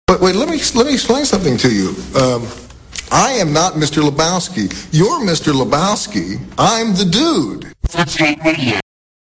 But wait, let me explain something to you. I am not Mr. Lebowski. You're Mr. Lebowski. I'm the dude. That's not radio.